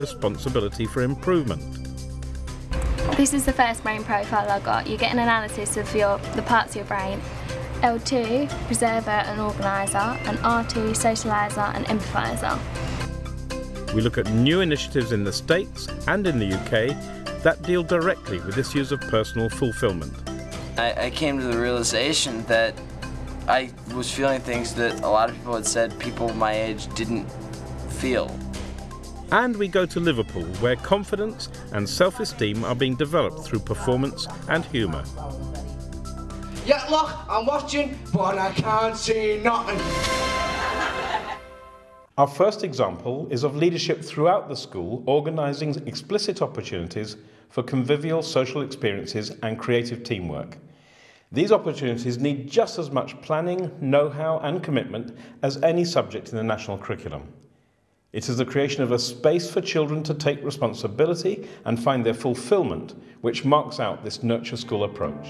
responsibility for improvement. This is the first brain profile I got. You get an analysis of the parts of your brain. L2, preserver and organiser, and R2, socialiser and empathiser. We look at new initiatives in the States and in the UK that deal directly with issues of personal fulfilment. I came to the realization that I was feeling things that a lot of people had said people my age didn't feel. And we go to Liverpool, where confidence and self-esteem are being developed through performance and humour. Yeah, look, I'm watching, but I can't see nothing. Our first example is of leadership throughout the school, organising explicit opportunities for convivial social experiences and creative teamwork. These opportunities need just as much planning, know-how and commitment as any subject in the national curriculum. It is the creation of a space for children to take responsibility and find their fulfilment which marks out this Nurture School approach.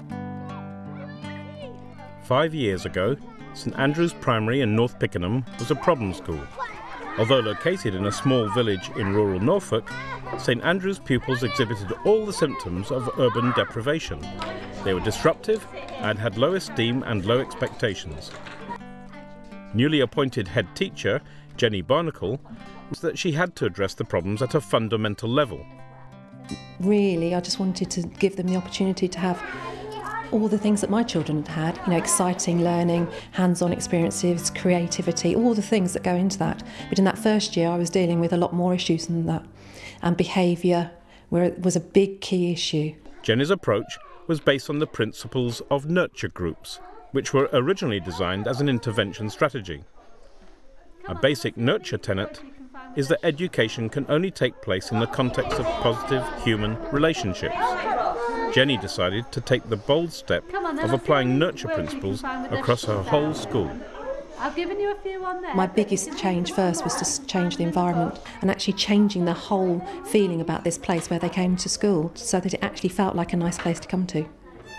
5 years ago, St Andrews Primary in North Pickenham was a problem school. Although located in a small village in rural Norfolk, St Andrews pupils exhibited all the symptoms of urban deprivation. They were disruptive and had low esteem and low expectations. Newly appointed head teacher, Jenny Barnacle, was that she had to address the problems at a fundamental level. Really, I just wanted to give them the opportunity to have all the things that my children had, exciting learning, hands-on experiences, creativity, all the things that go into that. But in that first year, I was dealing with a lot more issues than that. And behaviour, where it was a big key issue. Jenny's approach was based on the principles of nurture groups, which were originally designed as an intervention strategy. A basic nurture tenet is that education can only take place in the context of positive human relationships. Jenny decided to take the bold step of applying nurture principles across her whole school. I've given you a few on there. My biggest change first was to change the environment and actually changing the whole feeling about this place where they came to school so that it actually felt like a nice place to come to.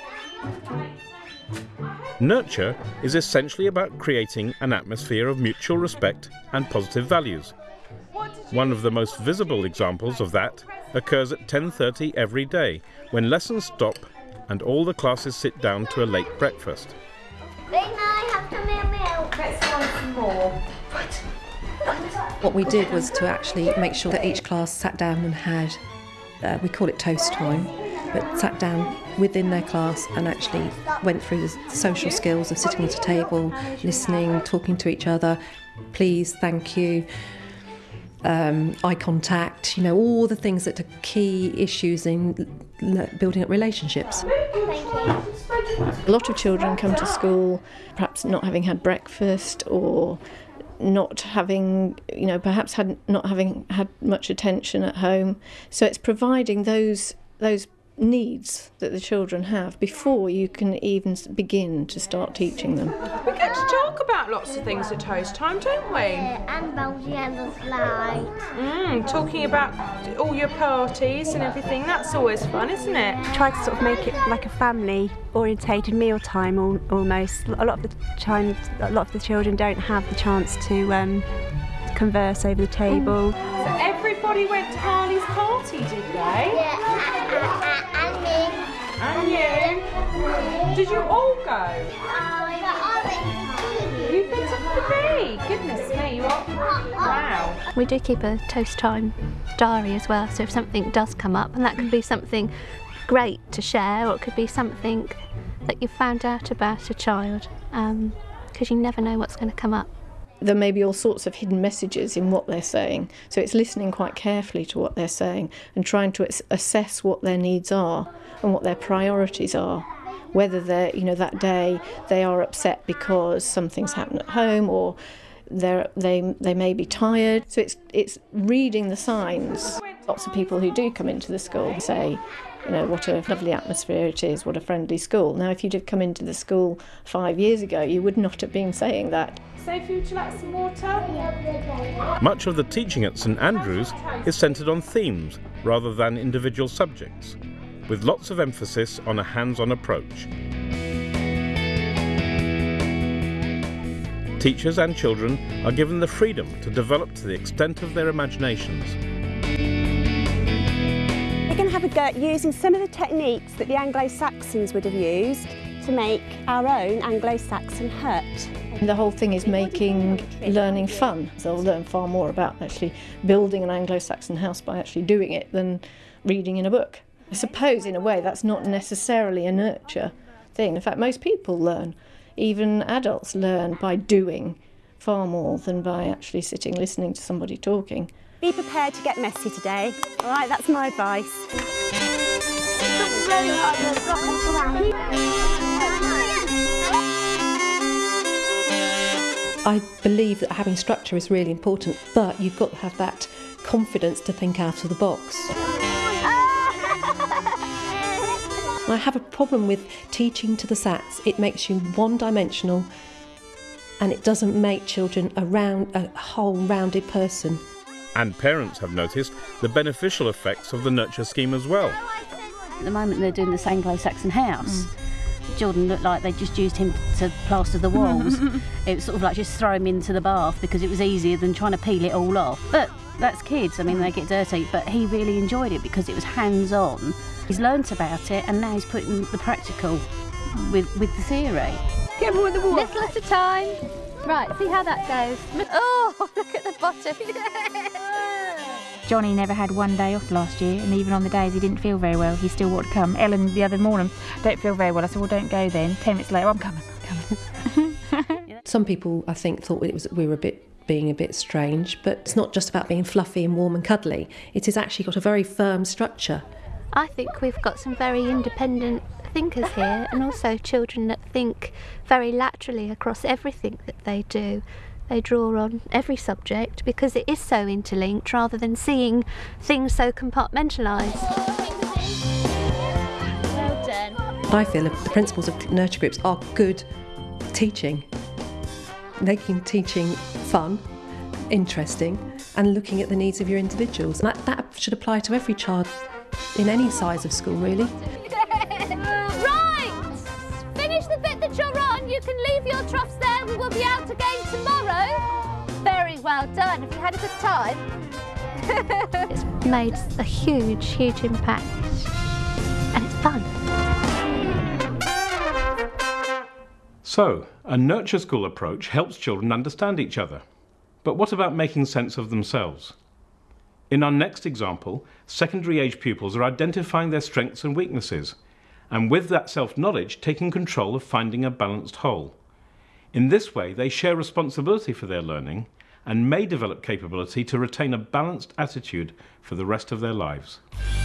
Nurture is essentially about creating an atmosphere of mutual respect and positive values. One of the most visible examples of that occurs at 10:30 every day, when lessons stop and all the classes sit down to a late breakfast. What we did was to actually make sure that each class sat down and had, we call it toast time, but sat down within their class and actually went through the social skills of sitting at a table, listening, talking to each other, please, thank you, eye contact, all the things that are key issues in building up relationships. A lot of children come to school perhaps not having had breakfast or not having, perhaps not having had much attention at home. So it's providing those needs that the children have before you can even begin to start teaching them. We get to talk about lots of things at Toast Time, don't we? And Belgium and the slide. Talking about all your parties and everything, that's always fun, isn't it? Try to sort of make it like a family-orientated meal time almost. A lot of the children don't have the chance to converse over the table. So everybody went to Harley's party, did they? Yeah, And you? Did you all go? You've been to the bee? Goodness me, you are. Wow. We do keep a Toast Time diary as well, so if something does come up, and that could be something great to share, or it could be something that you've found out about a child, because you never know what's going to come up. There may be all sorts of hidden messages in what they're saying, so it's listening quite carefully to what they're saying and trying to assess what their needs are and what their priorities are, whether they're, that day they are upset because something's happened at home or they may be tired. So it's reading the signs. Lots of people who do come into the school say, what a lovely atmosphere it is, what a friendly school. Now, if you'd have come into the school 5 years ago, you would not have been saying that. Sophie, would you like some water? Much of the teaching at St Andrews is centred on themes rather than individual subjects, with lots of emphasis on a hands-on approach. Teachers and children are given the freedom to develop to the extent of their imaginations. We're going to have a go at using some of the techniques that the Anglo-Saxons would have used to make our own Anglo-Saxon hut. The whole thing is making learning fun. They'll learn far more about actually building an Anglo-Saxon house by actually doing it than reading in a book. I suppose in a way that's not necessarily a nurture thing. In fact, most people learn, even adults learn by doing far more than by actually sitting listening to somebody talking. Be prepared to get messy today. All right, that's my advice. I believe that having structure is really important, but you've got to have that confidence to think out of the box. I have a problem with teaching to the SATs. It makes you one-dimensional and it doesn't make children a whole rounded person. And parents have noticed the beneficial effects of the nurture scheme as well. At the moment they're doing this Anglo-Saxon house. Jordan looked like they just used him to plaster the walls. It was sort of like just throw him into the bath because it was easier than trying to peel it all off. But that's kids, I mean, they get dirty, but he really enjoyed it because it was hands-on. He's learnt about it and now he's putting the practical with the theory. Get more of the water. Little at a time. Right, see how that goes. Oh, look at the bottom. Johnny never had one day off last year, and even on the days he didn't feel very well, he still wanted to come. Ellen the other morning, don't feel very well. I said, well, don't go then. 10 minutes later, I'm coming. Some people, I think, thought we were being a bit strange, but it's not just about being fluffy and warm and cuddly. It has actually got a very firm structure. I think we've got some very independent thinkers here, and also children that think very laterally across everything that they do. They draw on every subject because it is so interlinked rather than seeing things so compartmentalised. Well done. I feel the principles of nurture groups are good teaching, making teaching fun, interesting, and looking at the needs of your individuals. And that should apply to every child in any size of school, really. Right! Finish the bit that you're on. You can leave your troughs there. We will be out again tomorrow. Very well done. Have you had a good time? It's made a huge, huge impact. And it's fun. So, a nurture school approach helps children understand each other. But what about making sense of themselves? In our next example, secondary age pupils are identifying their strengths and weaknesses, and with that self-knowledge taking control of finding a balanced whole. In this way, they share responsibility for their learning and may develop capability to retain a balanced attitude for the rest of their lives.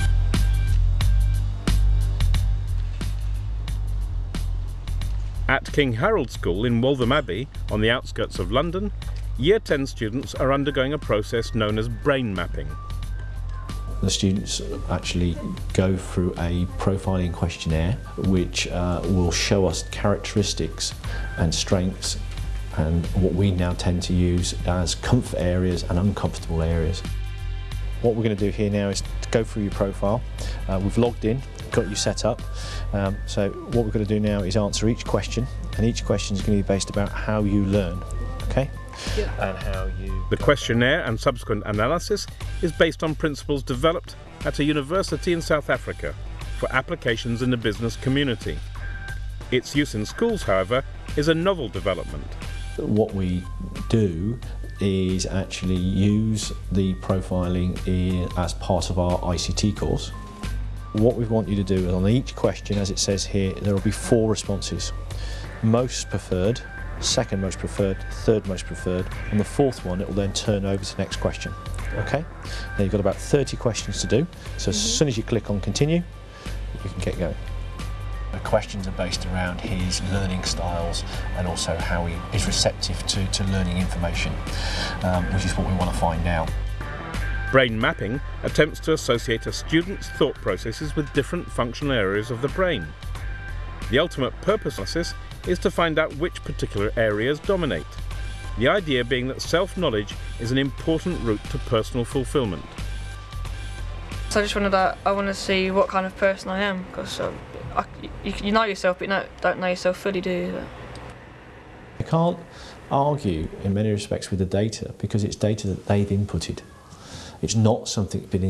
At King Harold School in Waltham Abbey, on the outskirts of London, Year 10 students are undergoing a process known as brain mapping. The students actually go through a profiling questionnaire which will show us characteristics and strengths and what we now tend to use as comfort areas and uncomfortable areas. What we're going to do here now is to go through your profile. We've logged in, got you set up. So what we're going to do now is answer each question, and each question is going to be based about how you learn, okay? Yeah. And how you... The questionnaire and subsequent analysis is based on principles developed at a university in South Africa for applications in the business community. Its use in schools, however, is a novel development. What we do is actually use the profiling as part of our ICT course. What we want you to do is on each question, as it says here, there will be 4 responses. Most preferred, second most preferred, third most preferred, and the 4th one it will then turn over to the next question. Okay? Now you've got about 30 questions to do, so as soon as you click on continue, you can get going. The questions are based around his learning styles and also how he is receptive to learning information, which is what we want to find out. Brain mapping attempts to associate a student's thought processes with different functional areas of the brain. The ultimate purpose of this is to find out which particular areas dominate. The idea being that self-knowledge is an important route to personal fulfilment. So I just wanted I want to see what kind of person I am, because you know yourself, but you don't know yourself fully, do you? You can't argue in many respects with the data because it's data that they've inputted. It's not something that's been